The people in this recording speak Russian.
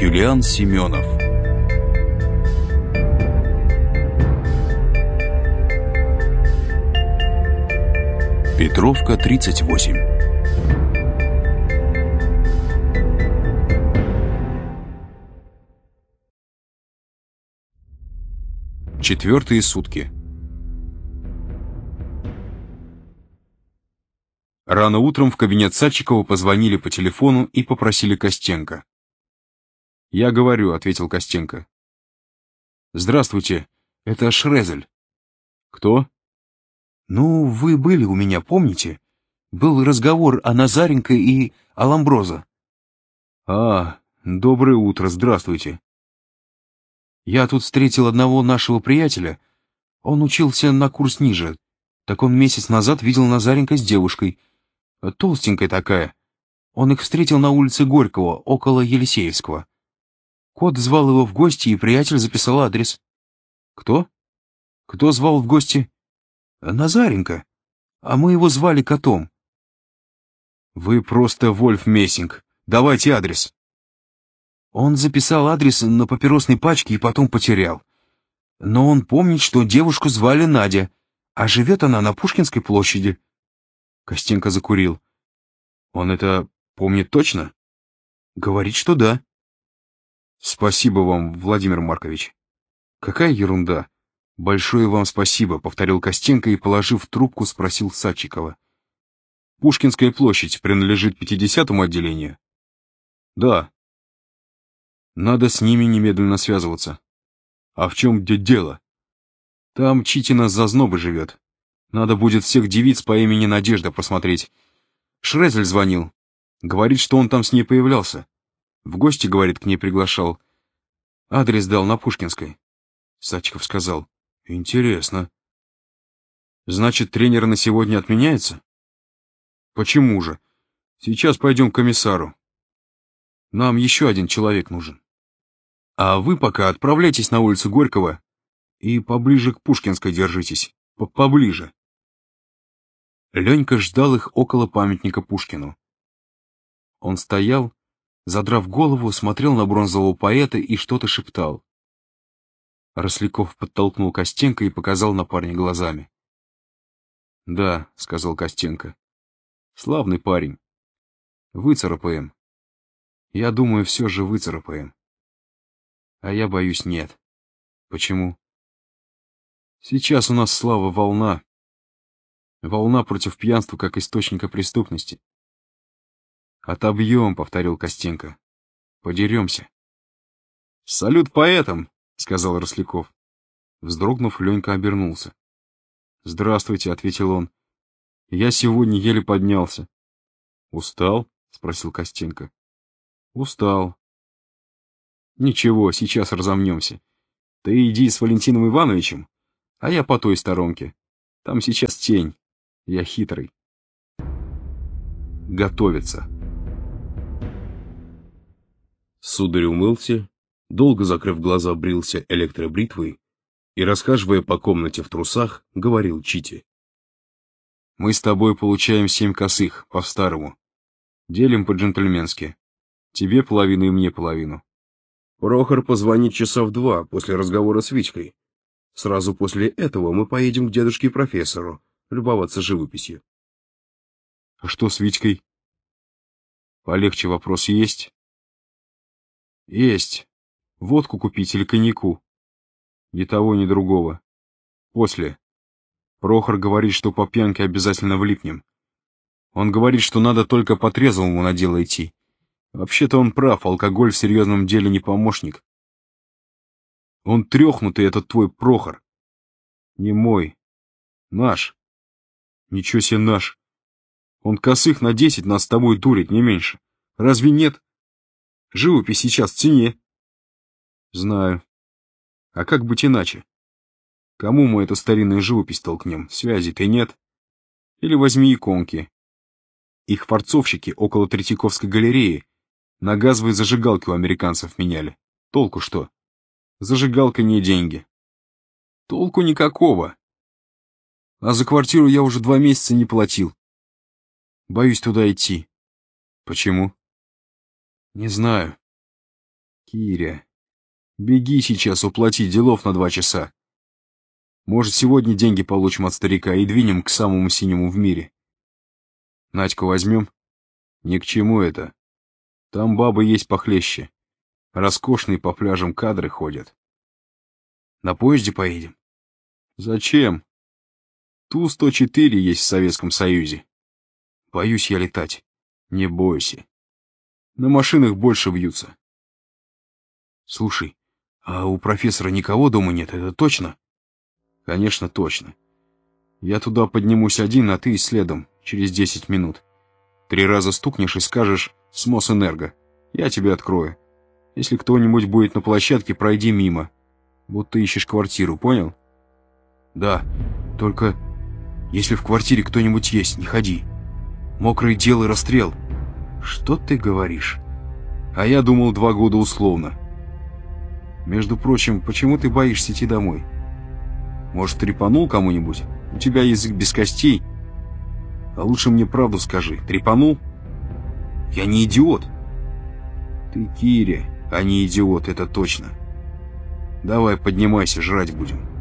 Юлиан Семенов. Петровка, 38. Четвертые сутки. Рано утром в кабинет Садчикова позвонили по телефону и попросили Костенко. «Я говорю», — ответил Костенко. «Здравствуйте, это Шрезель». «Кто?» «Ну, вы были у меня, помните? Был разговор о Назаренко и о Ламброзо». «А, доброе утро, здравствуйте». «Я тут встретил одного нашего приятеля. Он учился на курс ниже. Так он месяц назад видел Назаренко с девушкой. Толстенькая такая. Он их встретил на улице Горького, около Елисеевского. Кот звал его в гости, и приятель записал адрес». «Кто? Кто звал в гости?» «Назаренко. А мы его звали Котом». «Вы просто Вольф Мессинг. Давайте адрес». Он записал адрес на папиросной пачке и потом потерял. Но он помнит, что девушку звали Надя, а живет она на Пушкинской площади. Костенко закурил. «Он это помнит точно?» «Говорит, что да». «Спасибо вам, Владимир Маркович». «Какая ерунда!» «Большое вам спасибо», — повторил Костенко и, положив трубку, спросил Садчикова. «Пушкинская площадь принадлежит 50-му отделению?» «Да». «Надо с ними немедленно связываться». «А в чем дело?» «Там Читина зазнобы живет. Надо будет всех девиц по имени Надежда просмотреть. Шрезель звонил. Говорит, что он там с ней появлялся. В гости, говорит, к ней приглашал. Адрес дал на Пушкинской». Садчиков сказал: «Интересно. Значит, тренер на сегодня отменяется?» «Почему же? Сейчас пойдем к комиссару. Нам еще один человек нужен. А вы пока отправляйтесь на улицу Горького и поближе к Пушкинской держитесь. Поближе». Ленька ждал их около памятника Пушкину. Он стоял, задрав голову, смотрел на бронзового поэта и что-то шептал. Росляков подтолкнул Костенко и показал на парня глазами. «Да», — сказал Костенко, — «славный парень. Выцарапаем. Я думаю, все же выцарапаем. А я боюсь, нет». «Почему?» «Сейчас у нас, Слава, волна. Волна против пьянства как источника преступности». «Отобьем», — повторил Костенко. «Подеремся». «Салют поэтам», — сказал Росляков. Вздрогнув, Ленька обернулся. «Здравствуйте», — ответил он. «Я сегодня еле поднялся». «Устал?» — спросил Костенко. «Устал». «Ничего, сейчас разомнемся. Ты иди с Валентином Ивановичем, а я по той сторонке. Там сейчас тень. Я хитрый». Готовится. Сударь умылся, долго закрыв глаза, брился электробритвой и, расхаживая по комнате в трусах, говорил Чите: «Мы с тобой получаем 7 косых, по-старому. Делим по-джентльменски. Тебе половину и мне половину. Прохор позвонит часа в 2 после разговора с Витькой. Сразу после этого мы поедем к дедушке профессору любоваться живописью». «А что с Витькой?» «Полегче вопрос есть?» «Есть. Водку купить или коньяку?» «Ни того, ни другого. После. Прохор говорит, что по пьянке обязательно влипнем. Он говорит, что надо только по трезвому на дело идти. Вообще-то он прав, алкоголь в серьезном деле не помощник. Он трехнутый, этот твой Прохор. Не мой. Наш. Ничего себе наш. Он косых на 10 нас с тобой дурит, не меньше. Разве нет? Живопись сейчас в цене». «Знаю. А как быть иначе? Кому мы эту старинную живопись толкнем? Связи-то нет. Или возьми иконки. Их форцовщики около Третьяковской галереи на газовые зажигалки у американцев меняли. Толку что? Зажигалка не деньги». «Толку никакого. А за квартиру я уже 2 месяца не платил. Боюсь туда идти». «Почему?» «Не знаю. Киря, беги сейчас, уплати, делов на 2 часа. Может, сегодня деньги получим от старика и двинем к самому синему в мире. Надьку возьмем? Ни к чему это. Там бабы есть похлеще. Роскошные по пляжам кадры ходят. На поезде поедем? Зачем? Ту-104 есть в Советском Союзе. Боюсь я летать. Не бойся. На машинах больше бьются. Слушай, а у профессора никого дома нет, это точно? Конечно, точно. Я туда поднимусь один, а ты следом, через 10 минут. 3 раза стукнешь и скажешь «С Мосэнерго». Я тебе открою. Если кто-нибудь будет на площадке, пройди мимо. Будто ищешь квартиру, понял? Да, только если в квартире кто-нибудь есть, не ходи. Мокрое дело и расстрел. Что ты говоришь? А я думал 2 года условно. Между прочим, почему ты боишься идти домой? Может, трепанул кому-нибудь? У тебя язык без костей. А лучше мне правду скажи. Трепанул? Я не идиот. Ты, Киря, а не идиот, это точно. Давай, поднимайся, жрать будем.